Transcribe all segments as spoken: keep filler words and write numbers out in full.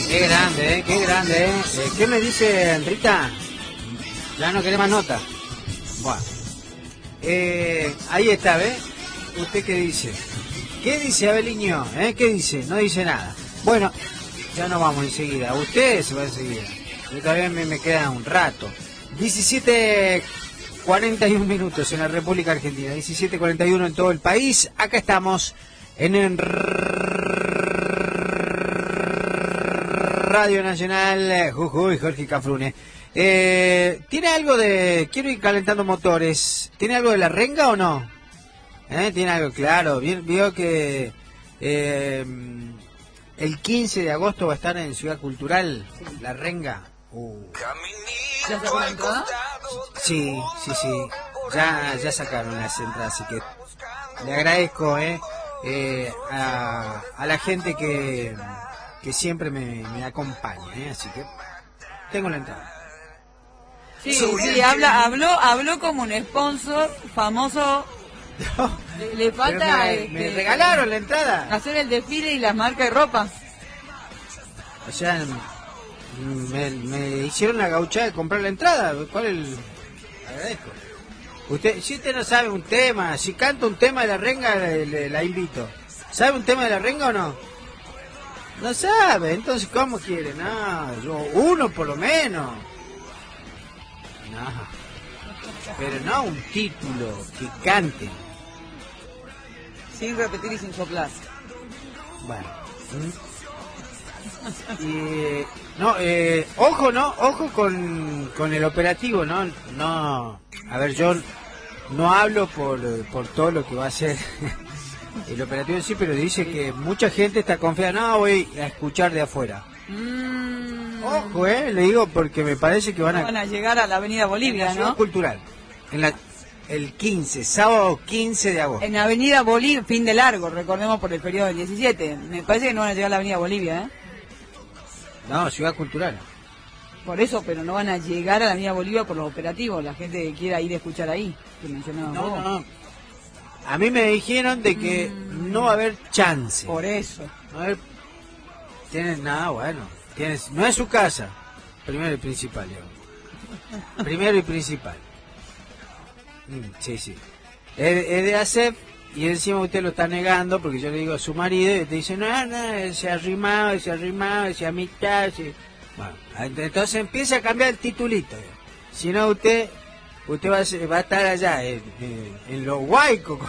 Qué grande, ¿eh? Qué grande, ¿eh? Eh, ¿Qué me dice Rita? Ya no quiere más nota. Bueno. Eh, ahí está, ¿ves? ¿Usted qué dice? ¿Qué dice Abeliño? ¿Eh? ¿Qué dice? No dice nada. Bueno, ya nos vamos enseguida. Usted se va enseguida. Yo todavía me, me queda un rato. diecisiete cuarenta y uno minutos en la República Argentina. diecisiete cuarenta y uno en todo el país. Acá estamos en el Radio Nacional Jujuy, Jorge Cafrune. Eh, ¿Tiene algo de... Quiero ir calentando motores. ¿Tiene algo de la renga o no? ¿Eh? ¿Tiene algo? Claro. Vio que eh, el quince de agosto va a estar en Ciudad Cultural, sí. La renga. Uh. ¿Ya sacó la entrada? Sí, sí, sí. Ya, ya sacaron las entradas, así que le agradezco eh, eh, a, a la gente que, que siempre me, me acompaña, eh, así que tengo la entrada. Sí, sí, habla, habló, habló como un sponsor famoso. No, le, le falta me, este, me regalaron la entrada. Hacer el desfile y las marcas de ropa. O sea, me, me hicieron la gauchada de comprar la entrada. ¿Cuál es el...? Agradezco. Usted, si usted no sabe un tema, si canta un tema de la renga, le, le, la invito. ¿Sabe un tema de la renga o no? No sabe, entonces ¿cómo quiere? No, yo, uno por lo menos. No, pero no un título que cante. Sin repetir y sin soplar. Bueno. ¿Mm? Y, no, eh, ojo, no, ojo con, con el operativo, ¿no? No, a ver, yo no hablo por, por todo lo que va a ser el operativo en sí, pero dice que mucha gente está confiada. No, voy a escuchar de afuera. Mm. Ojo, eh, le digo porque me parece que van a... Van a llegar a la Avenida Bolivia, ¿no? Cultural. En la, el quince, sábado quince de agosto. En Avenida Bolivia, fin de largo, recordemos por el periodo del diecisiete. Me parece que no van a llegar a la Avenida Bolivia, ¿eh? No, Ciudad Cultural. Por eso, pero no van a llegar a la Avenida Bolivia por los operativos, la gente que quiera ir a escuchar ahí, que mencionaba no, vos. no, a mí me dijeron de que mm. no va a haber chance. Por eso. No haber... Tienes nada, bueno. Tienes... No es su casa. Primero y principal, yo. Primero y principal. Mm, sí, sí. Es, es de hacer... Y encima usted lo está negando porque yo le digo a su marido y te dice, no, no, se ha arrimado, se ha arrimado, se ha mitad, se... Bueno, entonces empieza a cambiar el titulito. Si no, usted usted va a, va a estar allá en, en, en los Huaycos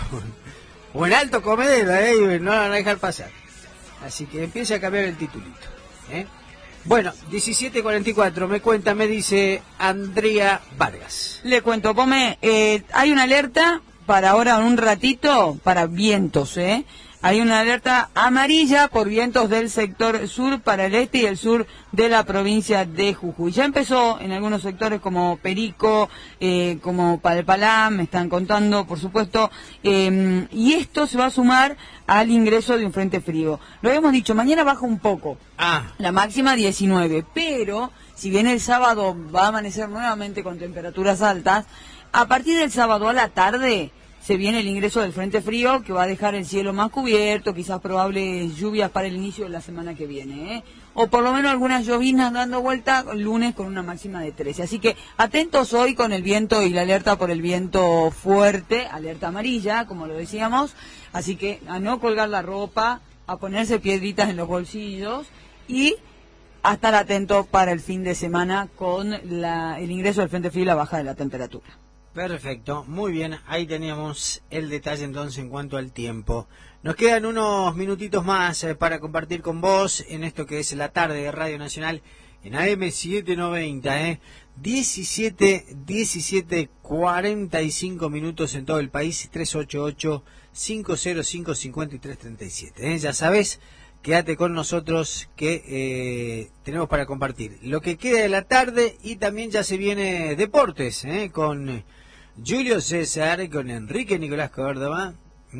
o en Alto Comedero, ¿eh? Y no lo van a dejar pasar. Así que empieza a cambiar el titulito. ¿eh? Bueno, diecisiete cuarenta y cuatro, me cuenta, me dice Andrea Vargas. Le cuento, Pome, eh, hay una alerta para ahora un ratito para vientos, ¿eh? Hay una alerta amarilla por vientos del sector sur para el este y el sur de la provincia de Jujuy. Ya empezó en algunos sectores como Perico, eh, como Palpalá, me están contando, por supuesto, eh, y esto se va a sumar al ingreso de un frente frío. Lo habíamos dicho, mañana baja un poco, ah. la máxima diecinueve, pero si bien el sábado va a amanecer nuevamente con temperaturas altas, a partir del sábado a la tarde se viene el ingreso del frente frío que va a dejar el cielo más cubierto, quizás probables lluvias para el inicio de la semana que viene, ¿eh? O por lo menos algunas llovinas dando vuelta el lunes con una máxima de trece. Así que atentos hoy con el viento y la alerta por el viento fuerte, alerta amarilla, como lo decíamos. Así que a no colgar la ropa, a ponerse piedritas en los bolsillos y a estar atentos para el fin de semana con la, el ingreso del frente frío y la baja de la temperatura. Perfecto, muy bien, ahí teníamos el detalle entonces en cuanto al tiempo. Nos quedan unos minutitos más eh, para compartir con vos en esto que es la tarde de Radio Nacional en A M setecientos noventa, eh. diecisiete, diecisiete, cuarenta y cinco minutos en todo el país, tres ocho ocho, cinco cero cinco, cinco tres tres siete, eh. Ya sabes, quédate con nosotros que eh, tenemos para compartir lo que queda de la tarde y también ya se viene deportes, eh, con Julio César, con Enrique Nicolás Córdoba,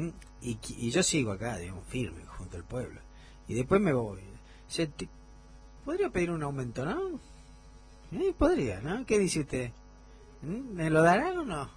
y, y yo sigo acá, digamos, firme, junto al pueblo. Y después me voy. Se, te, ¿Podría pedir un aumento, no? Eh, podría, ¿no? ¿Qué dice usted? ¿Me lo darán o no?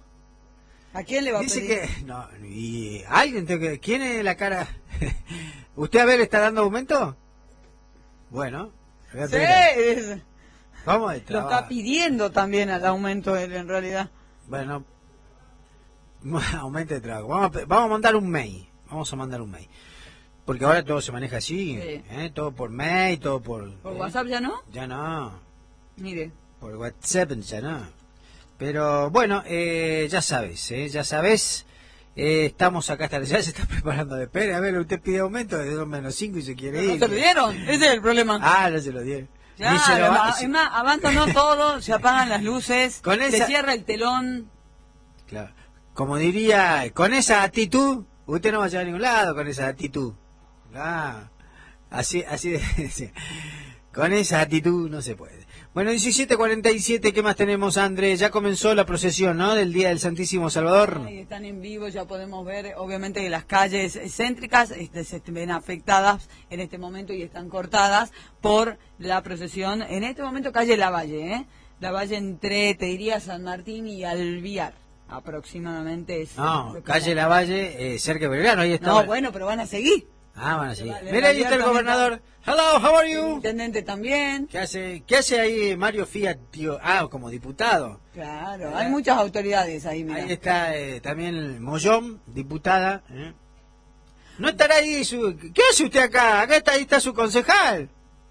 ¿A quién le va dice a pedir? Que, no, y alguien, tengo que, ¿quién es la cara? ¿Usted a ver está dando aumento? Bueno, No Sí, te es- Vamos de lo trabajo. está pidiendo también al aumento él en realidad. Bueno, aumente de trabajo. Vamos a, pe- vamos a mandar un mail. Vamos a mandar un mail. Porque ahora todo se maneja así, Sí. ¿eh? Todo por mail, todo por... ¿Por ¿eh? WhatsApp ya no? Ya no, Mire. por WhatsApp ya no. Pero bueno, eh, ya sabes, ¿eh? Ya sabes, eh, estamos acá hasta... Ya se está preparando de espera. A ver, usted pide aumento de dos menos cinco y se quiere ¿No ir. se lo dieron? Ese es el problema. Ah, no se lo dieron. Ya, Ni se lo va- es más, abandonó todo, se apagan las luces, Con se esa- cierra el telón. Claro. Como diría, con esa actitud, usted no va a llegar a ningún lado con esa actitud. Ah, así, así de, sí. Con esa actitud no se puede. Bueno, diecisiete cuarenta y siete, ¿qué más tenemos, André? Ya comenzó la procesión, ¿no? Del Día del Santísimo Salvador. Ahí están en vivo, ya podemos ver, obviamente, que las calles céntricas este, se ven afectadas en este momento y están cortadas por la procesión. En este momento, calle Lavalle, ¿eh? Lavalle entre, te diría, San Martín y Alviar, aproximadamente. Es No, calle Lavalle, eh, cerca de Belgrano, ahí está. No, bueno, pero van a seguir. Ah, van a seguir. Vale, Mira, ahí está el también gobernador. Hello, how are El you? intendente también. ¿Qué hace, qué hace ahí Mario Fiat, tío? Ah, como diputado. Claro, hay muchas autoridades ahí, mira. Ahí está eh, también Mollón, diputada. ¿eh? No estará ahí su... ¿Qué hace usted acá? Acá está, ahí está su concejal.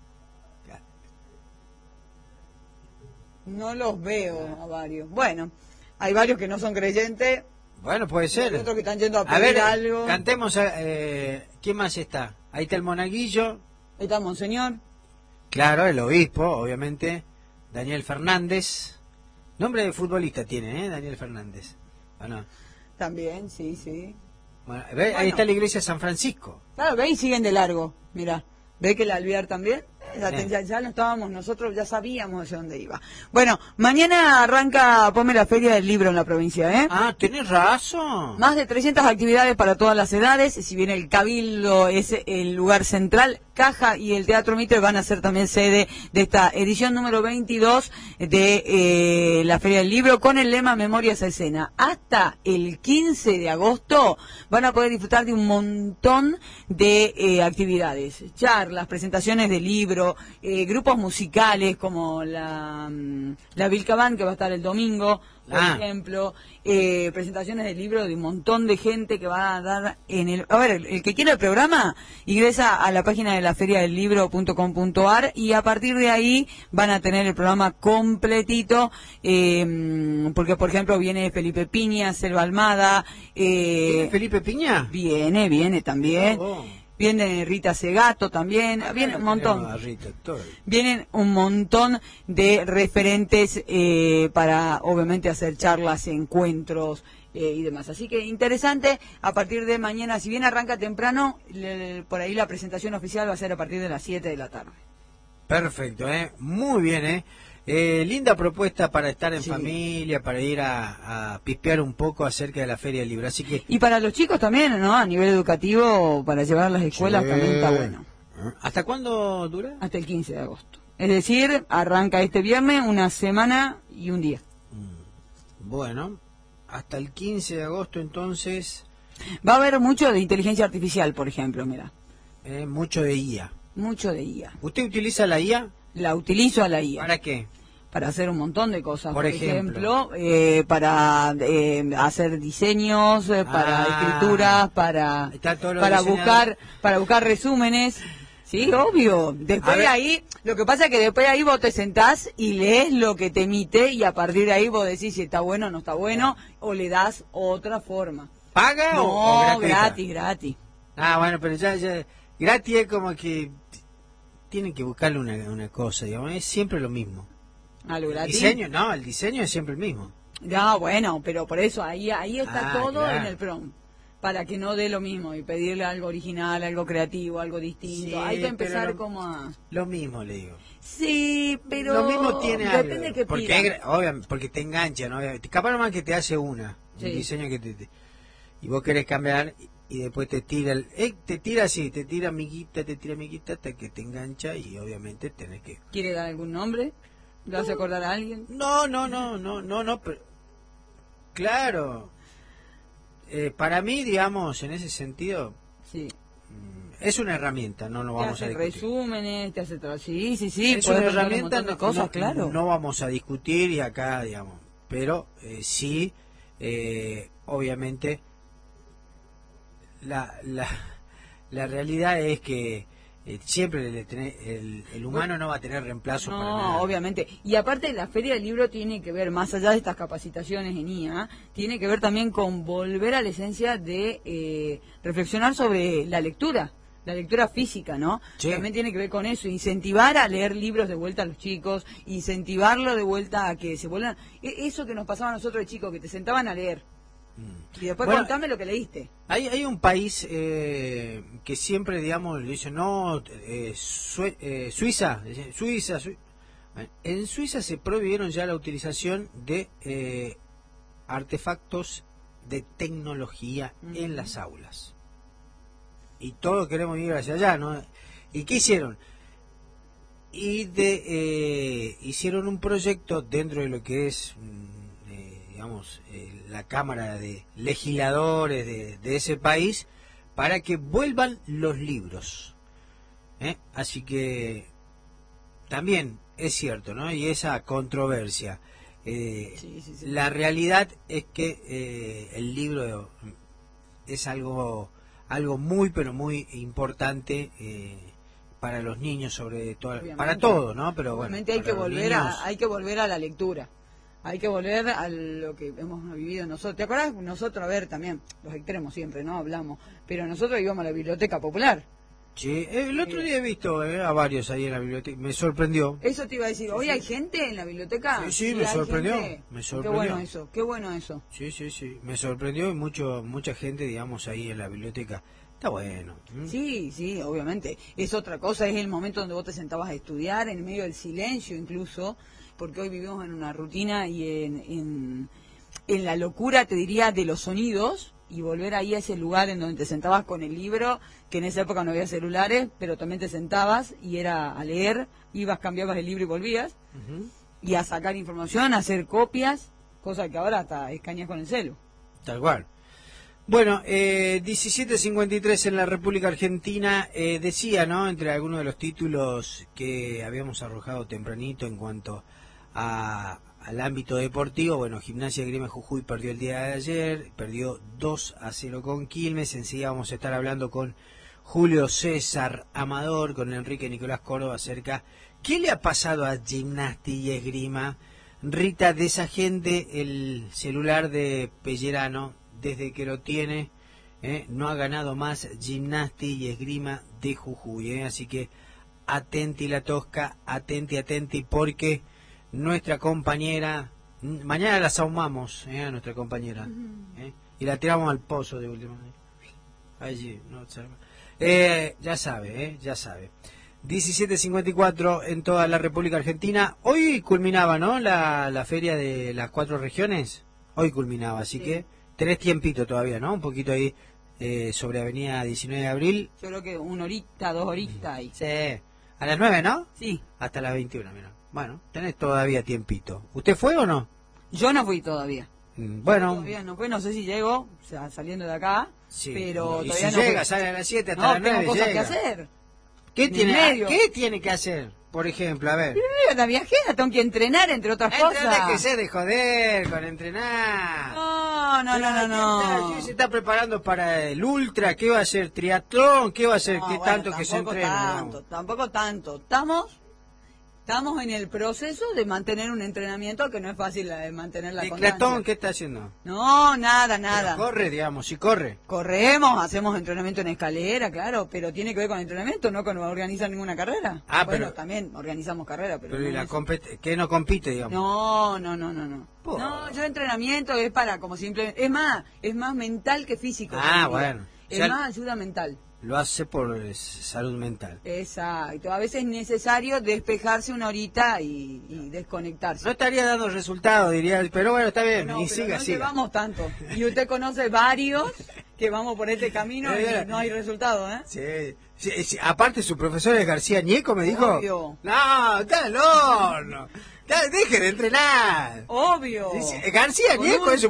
No los veo a varios. Bueno, hay varios que no son creyentes, Bueno, puede ser. hay otros que están yendo a A pedir ver, algo. cantemos. Eh, ¿Quién más está? Ahí está el monaguillo. Ahí está Monseñor. Claro, el obispo, obviamente. Daniel Fernández. Nombre de futbolista tiene, ¿eh? Daniel Fernández. ¿O no? También, sí, sí. Bueno, ¿ve? Ahí Bueno. está la iglesia de San Francisco. Claro, ve y siguen de largo. Mira, ve que el Alvear también. Ya, Bien. ya, ya no estábamos nosotros, ya sabíamos hacia dónde iba. Bueno, mañana arranca, ponme la Feria del Libro en la provincia, ¿eh? Ah, tenés razón. Más de trescientas actividades para todas las edades. Si bien el Cabildo es el lugar central, Caja y el Teatro Mitre van a ser también sede de esta edición número veintidós de eh, la Feria del Libro con el lema Memorias a Escena. Hasta el quince de agosto van a poder disfrutar de un montón de eh, actividades, charlas, presentaciones de libro, eh, grupos musicales como la, mm, la Vilcabán, que va a estar el domingo, por Ah. ejemplo, eh, presentaciones de libros de un montón de gente que va a dar en el... A ver, el, el que quiera el programa ingresa a la página de la feria del libro punto com punto ar y a partir de ahí van a tener el programa completito, eh, porque por ejemplo viene Felipe Piña, Selva Almada, ¿Tiene eh, Felipe Piña? viene, viene también, Oh. viene Rita Segato también, viene un montón. Tenemos a Rita, todo. Vienen un montón de referentes eh, para, obviamente, hacer charlas, encuentros eh, y demás. Así que interesante, a partir de mañana, si bien arranca temprano, le- por ahí la presentación oficial va a ser a partir de las siete de la tarde. Perfecto, ¿eh? Muy bien, ¿eh? Eh, linda propuesta para estar en Sí. familia, para ir a, a pispear un poco acerca de la Feria del Libro. Así que... Y para los chicos también, ¿no? A nivel educativo, para llevar a las escuelas Sí. también está bueno. ¿Hasta cuándo dura? Hasta el quince de agosto. Es decir, arranca este viernes una semana y un día. Bueno, hasta el quince de agosto entonces, Va a haber mucho de inteligencia artificial, por ejemplo, mira. eh, mucho de I A. Mucho de I A. ¿Usted utiliza la I A? La utilizo a la I A. ¿Para qué? Para hacer un montón de cosas. Por Por, ejemplo. ejemplo, eh, para eh, hacer diseños, eh, para Ah. escrituras, para Está todo lo para diseñado. buscar para buscar resúmenes. Sí, obvio. Después A de ver. ahí, lo que pasa es que después de ahí vos te sentás y lees lo que te emite y a partir de ahí vos decís si está bueno o no está bueno o le das otra forma. ¿Paga o- o, No, gratuita? gratis, gratis. Ah, bueno, pero ya, ya, gratis es como que tienen que buscarle una, una cosa, digamos, es siempre lo mismo. Algo El gratis. diseño, no, el diseño es siempre el mismo. No, bueno, pero por eso ahí ahí está Ah, todo claro. en el prompt. Para que no dé lo mismo y pedirle algo original, algo creativo, algo distinto. Sí, Hay que pero empezar lo- como a... Lo mismo le digo. Sí, pero... Lo mismo tiene depende algo. de qué porque, pida. es gra- obviamente, porque te engancha, ¿no? Obviamente. Capaz nomás que te hace una, Sí. un diseño que te, te- y vos querés cambiar y, y después te tira el, eh, te tira así, te tira amiguita, te tira amiguita hasta que te engancha y obviamente tenés que... ¿Quiere dar algún nombre? ¿Le vas a acordar a alguien? No, no, no, no, no, no, pero... Claro. Eh, para mí, digamos, en ese sentido, Sí. mm, es una herramienta, no lo vamos te hace a discutir. resúmenes, te hace tra- sí, sí, sí, Es puedes una resolver un herramienta, montón de no, cosas, no- claro. no vamos a discutir y acá, digamos, pero eh, sí, eh, obviamente, la, la, la realidad es que eh, siempre el, el, el humano no va a tener reemplazo No, para nada. obviamente. Y aparte la Feria del Libro tiene que ver, más allá de estas capacitaciones en I A, tiene que ver también con volver a la esencia de eh, reflexionar sobre la lectura, la lectura física, ¿no? Sí. También tiene que ver con eso, incentivar a leer libros de vuelta a los chicos, incentivarlo de vuelta a que se vuelvan... e- Eso que nos pasaba a nosotros de chicos, que te sentaban a leer. Y después Bueno, contame lo que leíste. Hay, hay un país eh, que siempre, digamos, le dicen, no, eh, Sue- eh, Suiza, dicen, Suiza, Sui-". Bueno, en Suiza se prohibieron ya la utilización de eh, artefactos de tecnología Ujú. en las aulas. Y todos queremos ir hacia allá, ¿no? ¿Y qué hicieron? Y de, eh, hicieron un proyecto dentro de lo que es... mm, digamos, eh, la Cámara de Legisladores de, de ese país para que vuelvan los libros. ¿eh? Así que también es cierto, ¿no? Y esa controversia. Eh, Sí, sí, sí. La realidad es que eh, el libro es algo, algo muy, pero muy importante eh, para los niños, sobre todo, Obviamente. para todo, ¿no? Pero bueno, Obviamente hay para que los volver niños- a, hay que volver a la lectura. Hay que volver a lo que hemos vivido nosotros. ¿Te acuerdas? Nosotros, a ver, también, los extremos siempre, ¿no? Hablamos. Pero nosotros íbamos a la biblioteca popular. Sí, el otro día he visto eh, a varios ahí en la biblioteca, me sorprendió. Eso te iba a decir. ¿Hoy hay gente en la biblioteca? Sí, sí, me hay sorprendió, gente. me Qué sorprendió. bueno eso, qué bueno eso. Sí, sí, sí, me sorprendió y mucho, mucha gente, digamos, ahí en la biblioteca. Está bueno. ¿m? Sí, sí, obviamente. Es otra cosa, es el momento donde vos te sentabas a estudiar, en medio del silencio incluso, porque hoy vivimos en una rutina y en, en, en la locura, te diría, de los sonidos, y volver ahí a ese lugar en donde te sentabas con el libro, que en esa época no había celulares, pero también te sentabas y era a leer, ibas, cambiabas el libro y volvías, Ujú. y a sacar información, a hacer copias, cosa que ahora hasta escaneas con el celu. Tal cual. Bueno, eh, diecisiete cincuenta y tres en la República Argentina, eh, decía, ¿no? Entre algunos de los títulos que habíamos arrojado tempranito en cuanto a, al ámbito deportivo, bueno, Gimnasia Grima Jujuy perdió el día de ayer, perdió dos a cero con Quilmes, enseguida vamos a estar hablando con Julio César Amador, con Enrique Nicolás Córdoba acerca, ¿qué le ha pasado a Gimnasti y Esgrima? Rita, de esa gente, el celular de Pellerano, desde que lo tiene, eh, no ha ganado más Gimnasti y Esgrima de Jujuy, eh, así que atenti la tosca, atenti, atenti, porque nuestra compañera, mm, mañana la sahumamos, eh, a nuestra compañera, eh, y la tiramos al pozo de última. Allí, no, eh, ya sabe, eh, ya sabe. diecisiete cincuenta y cuatro en toda la República Argentina. Hoy culminaba, ¿no? La, la feria de las cuatro regiones. Hoy culminaba, así Sí. que tenés tiempito todavía, ¿no? Un poquito ahí eh, sobre Avenida diecinueve de abril. Yo creo que una horita, dos horitas ahí. Sí. A las nueve, ¿no? Sí, Hasta las veintiuna, mira. Bueno, tenés todavía tiempito. ¿Usted fue o no? yo no fui todavía. Mm, Bueno, Todavía no fue, no sé si llego, o sea, saliendo de acá, sí. pero y todavía si no llega, fui. sale a las siete hasta No, las tengo nueve. cosas llega. que hacer. ¿Qué En tiene, medio. ¿Qué tiene que hacer? Por ejemplo, a ver. Primero la viajera, tengo que entrenar, entre otras Entrenar cosas. que se de joder con entrenar. No, no, no, no, no. ¿Qué se está preparando para el ultra? ¿Qué va a hacer? ¿Triatlón? ¿Qué va a hacer? No, ¿Qué bueno, tanto que se tampoco entrena? Tanto, tampoco tanto. Estamos, estamos en el proceso de mantener un entrenamiento que no es fácil eh, mantener la ¿Y constancia. Clatón qué está haciendo? No, nada, nada. Pero corre, digamos, si corre. Corremos, hacemos entrenamiento en escalera, claro, pero tiene que ver con entrenamiento, no con organizar ninguna carrera. Ah, bueno, pero- también organizamos carrera, pero, Pero ¿y no la es- compet ¿qué no compite, digamos? No, no, no, no, no. Po. No, yo entrenamiento es para como simplemente, es más, es más mental que físico. Ah, yo diría. bueno. Es Ya- más ayuda mental. Lo hace por eh, salud mental. Exacto. A veces es necesario despejarse una horita y, y desconectarse. No estaría dando resultados, diría, pero bueno, está bien, No, y pero siga, no siga. llevamos tanto. Y usted conoce varios que vamos por este camino Eh, y no hay resultado, ¿eh? Sí, sí, sí, aparte su profesor es García Ñeco, me dijo. Obvio. No, está al horno. Ya, deje de entrenar. Obvio. Dice, García Con Ñeco un- es su...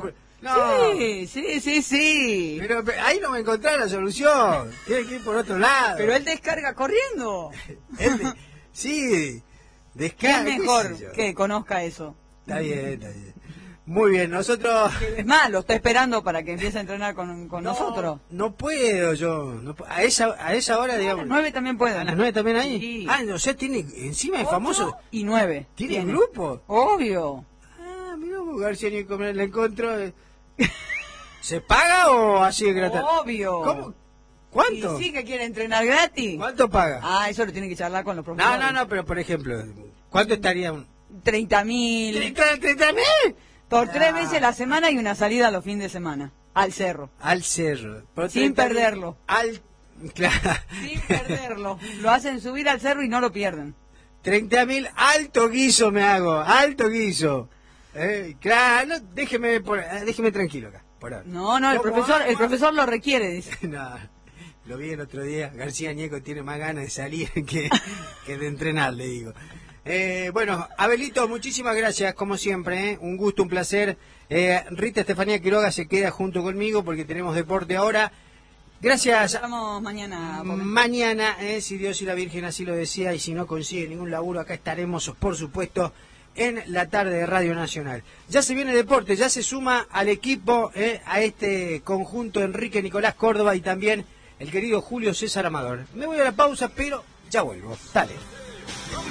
No. Sí, sí, sí, sí. Pero, pero ahí no me encontré la solución. Tiene que ir por otro lado. Pero él descarga corriendo. Él de- sí, descarga. Es qué mejor sé yo. que conozca eso. Está bien, está bien. Muy bien, nosotros... Es más, lo está esperando para que empiece a entrenar con, con no, nosotros. No puedo yo. No pu- a, esa, a esa hora, A digamos... las nueve también pueden. ¿A las nueve también ahí? Sí. Ah, o sea, tiene encima de Ocho famoso... y nueve. ¿Tiene un grupo? Obvio. Ah, mira, García Nico me la encontró. eh. ¿Se paga o así es gratis? Obvio. ¿Cómo? ¿Cuánto? ¿Y sí que quiere entrenar gratis? ¿Cuánto paga? Ah, eso lo tiene que charlar con los No, profesores. no, no, pero por ejemplo, ¿cuánto estaría un... treinta mil. ¿treinta, treinta mil? Por tres Ah. veces la semana y una salida a los fines de semana. Al cerro. Al cerro. Por Sin treinta mil, perderlo. Al... Claro. Sin perderlo. Lo hacen subir al cerro y no lo pierden. treinta mil, alto guiso me hago, alto guiso. Eh, claro, no, déjeme, por, eh, déjeme tranquilo acá, por ahora. No, no, el ¿Cómo profesor, hago? el profesor lo requiere, dice. No, lo vi el otro día, García Ñeco tiene más ganas de salir que, que de entrenar, le digo. Eh, bueno, Abelito, muchísimas gracias, como siempre, ¿eh? Un gusto, un placer. Eh, Rita Estefanía Quiroga se queda junto conmigo porque tenemos deporte ahora. Gracias. Vamos mañana. Pobre. Mañana, eh, si Dios y la Virgen así lo decía, y si no consigue ningún laburo, acá estaremos, por supuesto, en la tarde de Radio Nacional. Ya se viene deporte, ya se suma al equipo, eh, a este conjunto Enrique Nicolás Córdoba y también el querido Julio César Amador. Me voy a la pausa, pero ya vuelvo. Dale.